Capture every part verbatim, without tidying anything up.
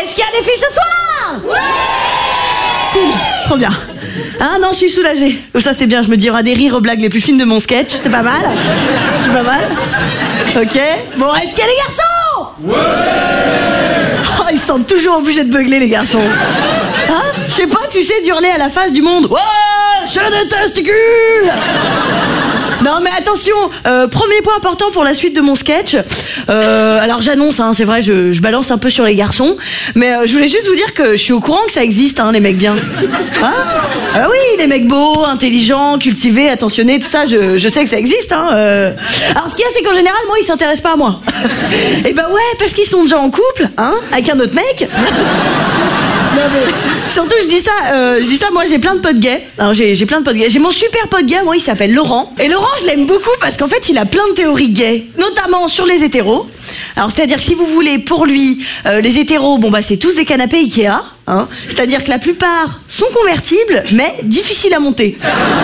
Est-ce qu'il y a des filles ce soir? Ouais. Cool, trop bien. Ah non, je suis soulagée. Ça c'est bien, je me dis, il y aura des rires aux blagues les plus fines de mon sketch, c'est pas mal. C'est pas mal. Ok. Bon, est-ce qu'il y a des garçons? Ouais. Oh, ils se sentent toujours obligés de beugler, les garçons. Hein? Je sais pas, tu sais, d'hurler à la face du monde. Ouais, j'ai des testicules. Non mais attention, euh, premier point important pour la suite de mon sketch. Euh, alors j'annonce, hein, c'est vrai, je, je balance un peu sur les garçons, mais euh, je voulais juste vous dire que je suis au courant que ça existe, hein, les mecs bien. Hein? Ah oui, les mecs beaux, intelligents, cultivés, attentionnés, tout ça, je, je sais que ça existe. Hein, euh. Alors ce qu'il y a, c'est qu'en général, moi, ils s'intéressent pas à moi. Et ben ouais, parce qu'ils sont déjà en couple, hein, avec un autre mec. Non mais surtout je dis ça, euh, je dis ça, moi j'ai plein de potes gays. Alors j'ai, j'ai plein de potes gays. J'ai mon super pote gay, moi il s'appelle Laurent. Et Laurent je l'aime beaucoup parce qu'en fait il a plein de théories gays, notamment sur les hétéros. Alors c'est-à-dire que si vous voulez, pour lui, euh, les hétéros, bon bah c'est tous des canapés Ikea, hein. C'est-à-dire que la plupart sont convertibles, mais difficiles à monter.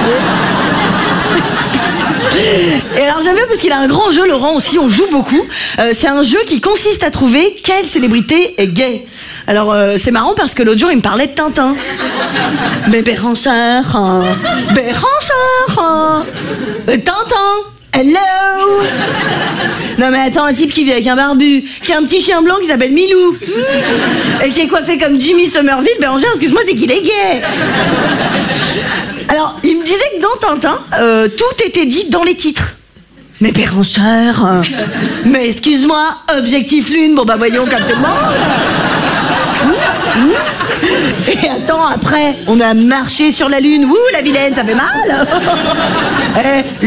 Et alors j'aime bien parce qu'il a un grand jeu, Laurent aussi, on joue beaucoup. Euh, c'est un jeu qui consiste à trouver quelle célébrité est gay. Alors euh, c'est marrant parce que l'autre jour il me parlait de Tintin. Mais Bérangère, hein, Bérangère, hein, Tintin, hello. Non mais attends, un type qui vit avec un barbu, qui a un petit chien blanc qui s'appelle Milou, et qui est coiffé comme Jimmy Somerville, Bérangère, excuse-moi, c'est qu'il est gay. Alors, il me disait que dans Tintin, euh, tout était dit dans les titres. Mais Bérangère, euh, mais excuse-moi, Objectif Lune, bon bah voyons comme tout le monde. Et attends, après, on a marché sur la Lune, ouh, la vilaine, ça fait mal. Eh,